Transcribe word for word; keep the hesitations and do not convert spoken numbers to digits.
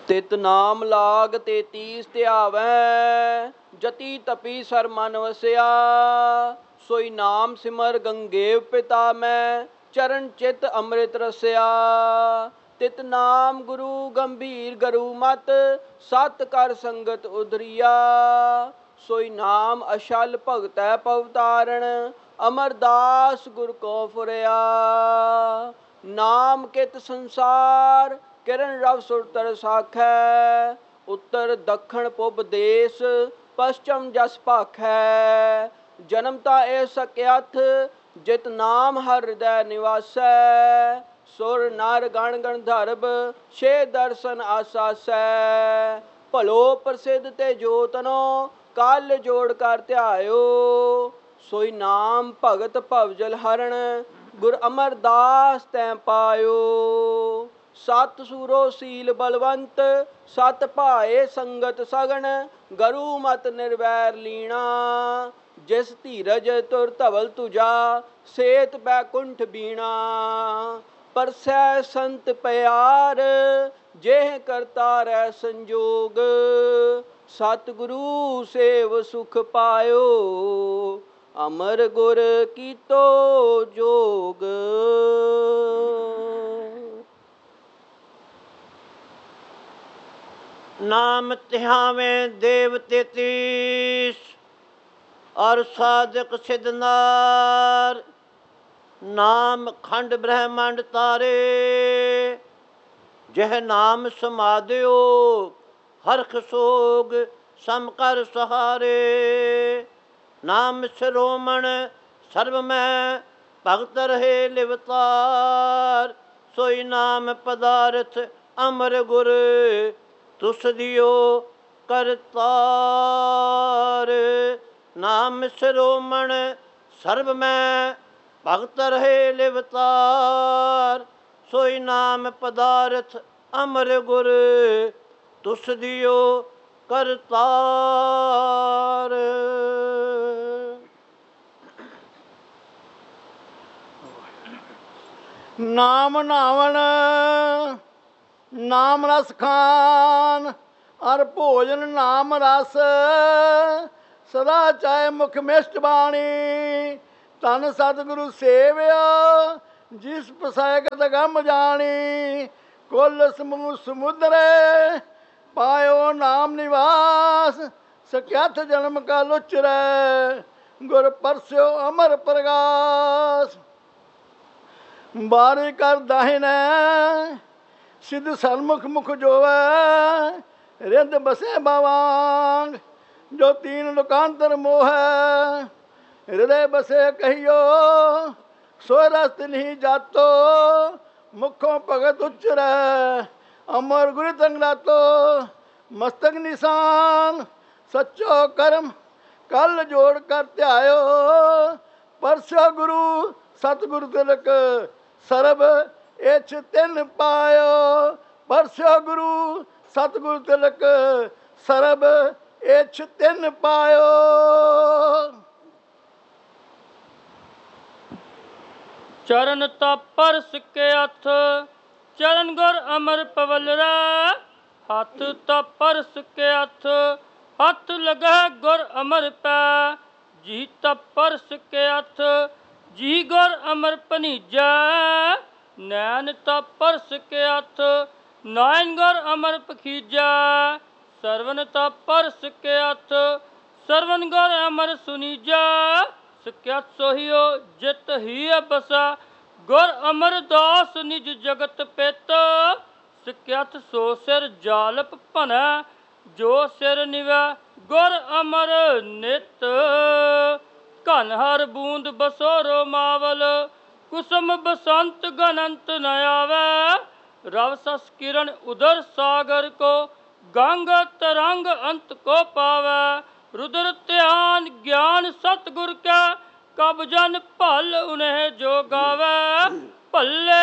ਤਿਤ ਨਾਮ ਲਾਗ ਤੇ ਤੀਸ ਧਿਆਵੈ, ਜਤੀ ਤਪੀ ਸਰ ਮਨ ਵਸਿਆ। ਸੋਈ ਨਾਮ ਸਿਮਰ ਗੰਗੇਵ ਪਿਤਾ ਮੈਂ, ਚਰਨ ਚਿਤ ਅੰਮ੍ਰਿਤ ਰਸਿਆ। ਤਿਤ ਨਾਮ ਗੁਰੂ ਗੰਭੀਰ ਗਰੂ ਮਤ, ਸਤ ਕਰ ਸੰਗਤ ਉਧਰੀਆ। ਸੋਈ ਨਾਮ ਅਸ਼ਲ ਭਗਤੈ ਪਵਤਾਰਣ, ਅਮਰਦਾਸ ਗੁਰ ਕੋ ਫੁਰਿਆ। ਨਾਮ ਕਿਤ ਸੰਸਾਰ ਕਿਰਨ ਰਵ ਸੁਰਤਰ ਸਾਖੈ, ਉੱਤਰ ਦੱਖਣ ਪੁਬ ਦੇਸ ਪਸ਼ਚਮ ਜਸ ਭਾਖੈ। ਜਨਮ ਤਾਂ ਇਹ ਸਕਿਆਥ, ਜਿਤ ਨਾਮ ਹਰ ਹਿਰਦੈ ਨਿਵਾਸੈ। ਸੁਰ ਨਰ ਗਣ ਗੰਧਰਵ ਛੇ ਦਰਸ਼ਨ ਆਸਾਸੈ। ਭਲੋ ਪ੍ਰਸਿੱਧ ਤੇ ਜੋਤਨੋ, ਕਲ ਜੋੜ ਕਰ ਧਿਆਇਓ। ਸੋਈ ਨਾਮ ਭਗਤ ਭਵਜਲ ਹਰਣ, ਗੁਰ ਅਮਰਦਾਸ ਤੈ ਪਾਇਓ। ਸਤ ਸੂਰੋ ਸੀਲ ਬਲਵੰਤ, ਸਤ ਭਾਏ ਸੰਗਤ ਸਗਣ। ਗਰੂ ਮਤ ਨਿਰਵੈਰ ਲੀਣਾ, ਜਿਸ ਧੀਰਜ ਤੁਰ ਧਵਲ ਤੁਜਾ, ਸੇਤ ਬੈਕੁੰਠ ਬੀਣਾ। ਪਰਸੈ ਸੰਤ ਪਿਆਰ, ਜੇਹ ਕਰਤਾ ਰਹਿ ਸੰਜੋਗ। ਸਤਿਗੁਰੂ ਸੇਵ ਸੁਖ ਪਾਇਓ, ਅਮਰ ਗੁਰ ਕੀਤੋ ਜੋਗ। ਨਾਮ ਧਿਆਵੇਂ ਦੇਵ ਤੇਤੀਸ, ਔਰ ਸਾਧਕ ਸਿਧ ਨਾਰ। ਨਾਮ ਖੰਡ ਬ੍ਰਹਮੰਡ ਤਾਰੇ, ਜਹ ਨਾਮ ਸਮਾਧਿਓ ਹਰਖ ਸੋਗ ਸਮ ਕਰ ਸਹਾਰੇ। ਨਾਮ ਸ਼ਰੋਮਣ ਸਰਬ ਮੈਂ, ਭਗਤ ਰਹੇ ਲਿਵਤਾਰ। ਸੋਈ ਨਾਮ ਪਦਾਰਥ ਅਮਰ ਗੁਰ, ਤੁਸ ਦਿਓ ਕਰਤਾਰ। ਨਾਮ ਸ਼ਰੋਮਣ ਸਰਬ ਮੈਂ, ਭਗਤ ਰਹੇ ਲਿਵਤਾਰ। ਸੋਈ ਨਾਮ ਪਦਾਰਥ ਅਮਰ ਗੁਰ, ਤੁਸ ਦਿਓ ਕਰਤਾਰ। ਨਾਮ ਨਾਵਣ ਨਾਮ ਰਸ ਖਾਨ, ਅਰ ਭੋਜਨ ਨਾਮ ਰਸ। ਸਦਾ ਚਾਹੇ ਮੁਖ ਮਿਸ਼ਟ ਬਾਣੀ, ਧਨ ਸਤਿਗੁਰੂ ਸੇਵਿਆ। ਜਿਸ ਪਸਾਇਕ ਦਗਮ ਜਾਣੀ, ਕੁਲ ਸਮੂਹ ਸਮੁਦਰੇ। ਪਾਇਓ ਨਾਮ ਨਿਵਾਸ, ਸਕਿਆਥ ਜਨਮ ਕਲ ਉਚਰੈ। ਗੁਰ ਪਰਸਿਓ ਅਮਰ ਪ੍ਰਗਾਸ। ਬਾਰੀ ਕਰ ਦਾਹਿਨੈ, ਸਿੱਧ ਸਨਮੁਖ ਮੁਖ ਜੋਵੈ। ਰਿੰਦ ਬਸੇ ਬਾਵਾਂਗ, ਜੋ ਤੀਨ ਲੋਕਾਂਤਰ ਮੋਹੈ। ਹਿਰਦੇ ਬਸੇ ਕਹੀਓ, ਸੋ ਰਸ ਨਹੀਂ ਜਾਤੋ। ਮੁਖੋਂ ਭਗਤ ਉਚਰੈ, ਅਮਰ ਗੁਰ ਤੰਗਰਾਤੋ। ਮਸਤਕ ਨਿਸ਼ਾਨ ਸੱਚੋ ਕਰਮ, ਕਲ ਜੋੜ ਕਰ ਧਿਆਇਓ। ਪਰਸੋ ਗੁਰੂ ਸਤਿਗੁਰ ਤਿਲਕ, ਸਰਬ ਇਛ ਤਿਨ ਪਾਇਓ। ਪਰਸੋ ਗੁਰੂ ਸਤਿਗੁਰ ਤਿਲਕ, ਸਰਬ ਇਛ ਤਿਨ ਪਾਇਓ। ਚਰਨ ਤਾਪਰ ਸਿੱਕੇ ਹੱਥ, ਚਰਨ ਗੁਰ ਅਮਰ ਪਵਲ ਰੇ। ਹੱਥ ਤਾਪਰ ਸਿੱਕੇ ਹੱਥ, ਹੱਥ ਲਗੈ ਗੁਰ ਅਮਰ ਪੈ। ਜੀ ਤਾਪਰ ਸਿੱਕੇ ਹੱਥ, ਜੀ ਗੁਰ ਅਮਰ ਭਣੀਜੈ। ਨੈਣ ਤਾਪਰ ਸਿੱਕੇ ਹੱਥ, ਨਾਇਣ ਗੁਰ ਅਮਰ ਪਖੀਜੈ। ਸਰਵਨ ਤਾਪਰ ਸਿੱਕੇ ਹੱਥ, ਸਰਵਨ ਗੁਰ ਅਮਰ ਸੁਣੀਜੈ। ਸਿੱਖਿਆਤ ਸੋਹੀਓ ਜਿਤ ਹੀ ਬਸਾ, ਗੁਰ ਅਮਰਦਾਸ ਨਿਜ ਜਗਤ ਪਿਤ। ਸਿੱਖਿਆਤ ਸੋ ਸਿਰ ਜਾਲਪ ਭਨੈ, ਜੋ ਸਿਰ ਨਿਵੈ ਗੁਰ ਅਮਰ ਨਿਤ। ਘਨ ਹਰ ਬੂੰਦ ਬਸੋ ਰੋਮਾਵਲ, ਕੁਸਮ ਬਸੰਤ ਗਨੰਤ ਨ ਆਵੈ। ਰਵ ਸਸ ਕਿਰਨ ਉਦਰ ਸਾਗਰ ਕੋ, ਗੰਗ ਤਰੰਗ ਅੰਤ ਕੋ ਪਾਵੈ। रुद्र ध्यान ज्ञान सतगुर का, कब जन भल उन्हें जो गावै। भले